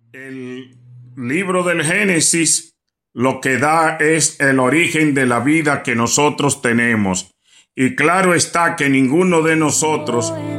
El libro del Génesis lo que da es el origen de la vida que nosotros tenemos. Y claro está que ninguno de nosotros